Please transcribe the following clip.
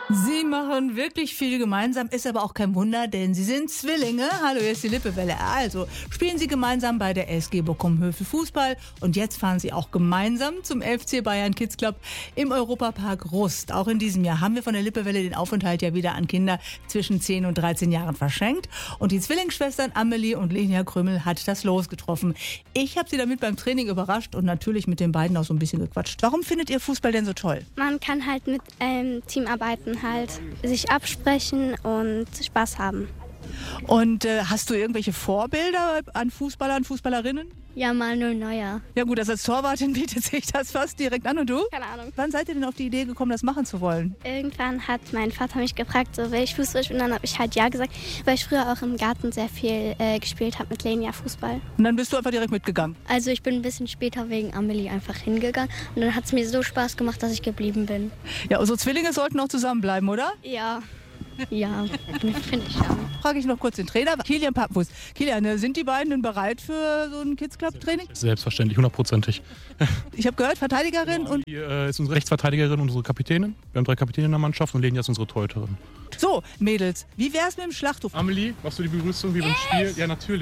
Sie machen wirklich viel gemeinsam, ist aber auch kein Wunder, denn Sie sind Zwillinge. Hallo, hier ist die Lippewelle. Also spielen Sie gemeinsam bei der SG Bochum-Hövel Fußball und jetzt fahren Sie auch gemeinsam zum FC Bayern Kids Club im Europapark Rust. Auch in diesem Jahr haben wir von der Lippewelle den Aufenthalt ja wieder an Kinder zwischen 10 und 13 Jahren verschenkt und die Zwillingsschwestern Amelie und Lenia Krümel hat das Los getroffen. Ich habe Sie damit beim Training überrascht und natürlich mit den beiden auch so ein bisschen gequatscht. Warum findet ihr Fußball denn so toll? Man kann halt mit Team arbeiten, halt sich absprechen und Spaß haben. Und hast du irgendwelche Vorbilder an Fußballern, Fußballerinnen? Ja, Manuel Neuer. Ja gut, als Torwartin bietet sich das fast direkt an. Und du? Keine Ahnung. Wann seid ihr denn auf die Idee gekommen, das machen zu wollen? Irgendwann hat mein Vater mich gefragt, so will ich Fußball spielen. Und dann habe ich halt ja gesagt, weil ich früher auch im Garten sehr viel gespielt habe mit Lenia Fußball. Und dann bist du einfach direkt mitgegangen? Also ich bin ein bisschen später wegen Amelie einfach hingegangen. Und dann hat es mir so Spaß gemacht, dass ich geblieben bin. Ja, unsere Zwillinge sollten auch zusammenbleiben, oder? Ja. Ja, finde ich schon. Frage ich noch kurz den Trainer, Kilian Papenfuß. Kilian, sind die beiden denn bereit für so ein Kids Club Training? Selbstverständlich, 100%. Ich habe gehört, Verteidigerin und... Die ist unsere Rechtsverteidigerin, unsere Kapitänin. Wir haben 3 Kapitäne in der Mannschaft und Lenia ist unsere Torhüterin. So, Mädels, wie wär's mit dem Schlachtruf? Amelie, machst du die Begrüßung wie beim Spiel? Ja, natürlich.